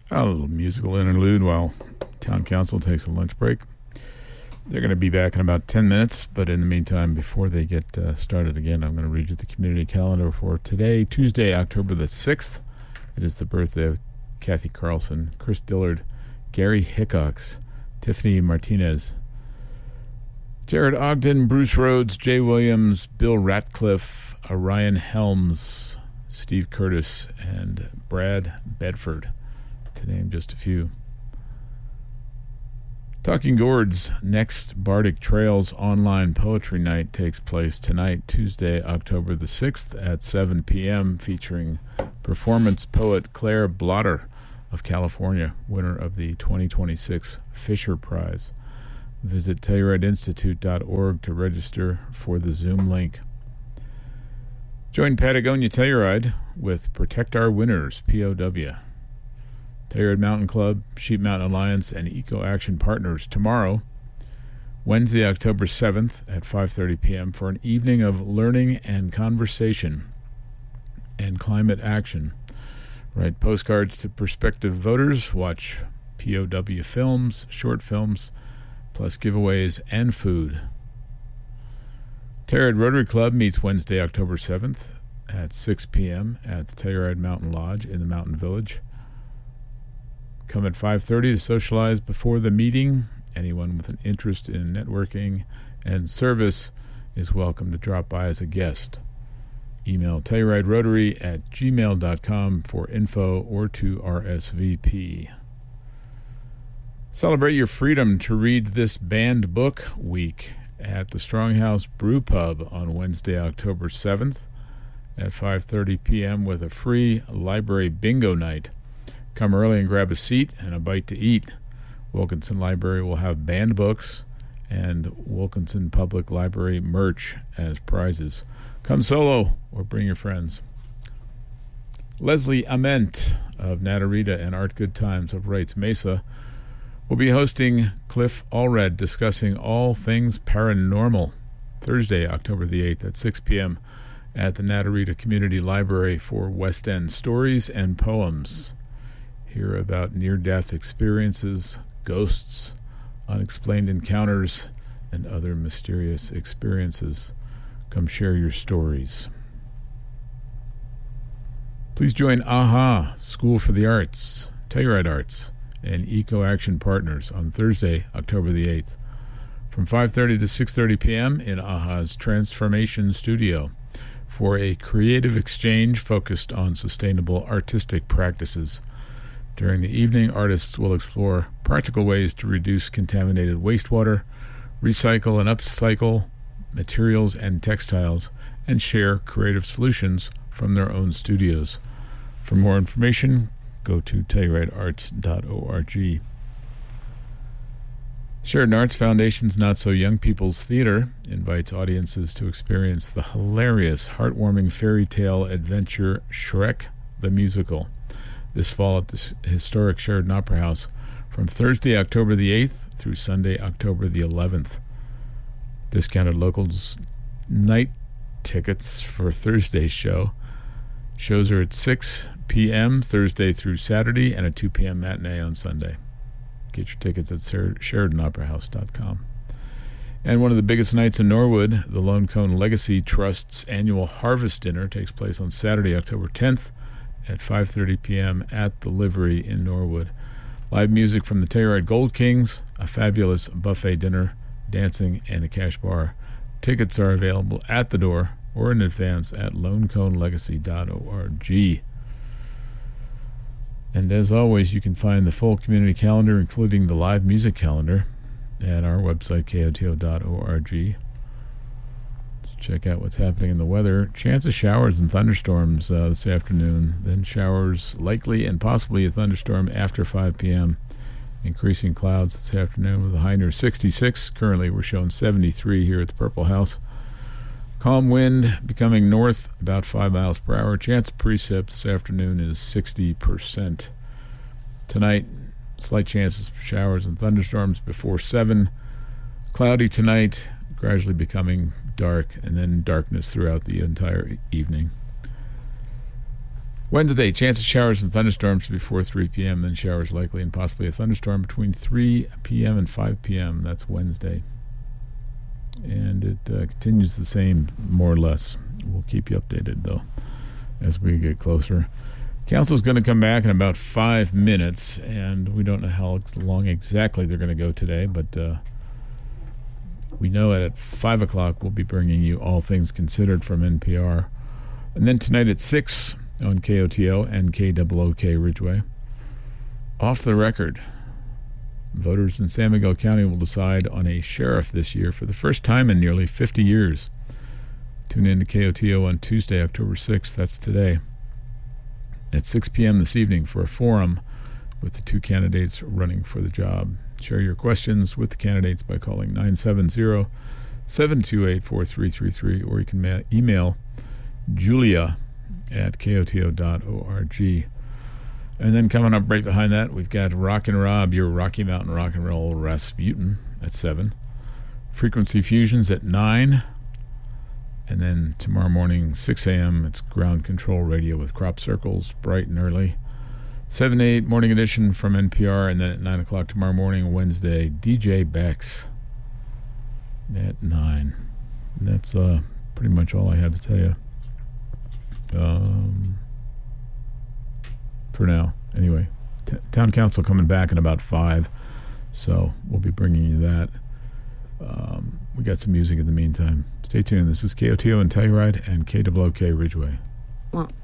A little musical interlude while town council takes a lunch break. They're going to be back in about 10 minutes, but in the meantime, before they get started again, I'm going to read you the community calendar for today, Tuesday, October the 6th. It is the birthday of Kathy Carlson, Chris Dillard, Gary Hickox, Tiffany Martinez, Jared Ogden, Bruce Rhodes, Jay Williams, Bill Ratcliffe, Ryan Helms, Steve Curtis, and Brad Bedford, to name just a few. Talking Gourd's next Bardic Trails online poetry night takes place tonight, Tuesday, October the 6th at 7 p.m., featuring performance poet Claire Blotter of California, winner of the 2026 Fisher Prize. Visit TellurideInstitute.org to register for the Zoom link. Join Patagonia Telluride with Protect Our Winners, POW. Telluride Mountain Club, Sheep Mountain Alliance, and Eco Action Partners tomorrow, Wednesday, October 7th at 5:30 p.m. for an evening of learning and conversation and climate action. Write postcards to prospective voters, watch POW films, short films, plus giveaways and food. Telluride Rotary Club meets Wednesday, October 7th at 6 p.m. at the Telluride Mountain Lodge in the Mountain Village. Come at 5:30 to socialize before the meeting. Anyone with an interest in networking and service is welcome to drop by as a guest. Email TellurideRotary@gmail.com for info or to RSVP. Celebrate your freedom to read this banned book week at the Stronghouse Brew Pub on Wednesday, October 7th at 5:30 p.m. with a free library bingo night. Come early and grab a seat and a bite to eat. Wilkinson Library will have banned books and Wilkinson Public Library merch as prizes. Come solo or bring your friends. Leslie Ament of Natarita and Art Good Times of Wrights Mesa will be hosting Cliff Allred discussing all things paranormal Thursday, October the 8th at 6 p.m. at the Natarita Community Library for West End Stories and Poems. Hear about near-death experiences, ghosts, unexplained encounters, and other mysterious experiences. Come share your stories. Please join AHA, School for the Arts, Telluride Arts, and Eco Action Partners on Thursday, October the 8th, from 5:30 to 6:30 p.m. in AHA's Transformation Studio for a creative exchange focused on sustainable artistic practices. During the evening, artists will explore practical ways to reduce contaminated wastewater, recycle and upcycle materials and textiles, and share creative solutions from their own studios. For more information, go to TellurideArts.org. Sheridan Arts Foundation's Not So Young People's Theater invites audiences to experience the hilarious, heartwarming fairy tale adventure Shrek the Musical this fall at the historic Sheridan Opera House from Thursday, October the 8th through Sunday, October the 11th. Discounted locals night tickets for Thursday's show. Shows are at 6 p.m. Thursday through Saturday and a 2 p.m. matinee on Sunday. Get your tickets at SheridanOperaHouse.com. And one of the biggest nights in Norwood, the Lone Cone Legacy Trust's annual Harvest Dinner takes place on Saturday, October 10th at 5:30 p.m. at the Livery in Norwood. Live music from the Telluride Gold Kings, a fabulous buffet dinner, dancing, and a cash bar. Tickets are available at the door or in advance at loneconelegacy.org. And as always, you can find the full community calendar, including the live music calendar, at our website, koto.org. Let's check out what's happening in the weather. Chance of showers and thunderstorms this afternoon. Then showers likely and possibly a thunderstorm after 5 p.m. Increasing clouds this afternoon with a high near 66. Currently, we're showing 73 here at the Purple House. Calm wind becoming north about 5 miles per hour. Chance of precip this afternoon is 60%. Tonight, slight chances of showers and thunderstorms before 7. Cloudy tonight, gradually becoming dark, and then darkness throughout the entire evening. Wednesday, chance of showers and thunderstorms before 3 p.m., then showers likely and possibly a thunderstorm between 3 p.m. and 5 p.m. That's Wednesday. And it continues the same, more or less. We'll keep you updated, though, as we get closer. Council's going to come back in about 5 minutes, and we don't know how long exactly they're going to go today, but we know at 5 o'clock we'll be bringing you All Things Considered from NPR. And then tonight at 6 on KOTO and KOOK Ridgeway. Off the record, voters in San Miguel County will decide on a sheriff this year for the first time in nearly 50 years. Tune in to KOTO on Tuesday, October 6th. That's today. At 6 p.m. this evening for a forum with the two candidates running for the job. Share your questions with the candidates by calling 970-728-4333, or you can email Julia at koto.org. And then coming up right behind that, we've got Rockin' Rob, your Rocky Mountain Rock and Roll Rasputin at 7. Frequency Fusions at 9. And then tomorrow morning, 6 a.m., it's Ground Control Radio with Crop Circles, bright and early. 7 to 8, Morning Edition from NPR. And then at 9 o'clock tomorrow morning, Wednesday, DJ Bex at 9. And that's pretty much all I have to tell you. For now, anyway. Town Council coming back in about 5, so we'll be bringing you that. We got some music in the meantime. Stay tuned. This is KOTO and Telluride and KOOK Ridgeway. Well.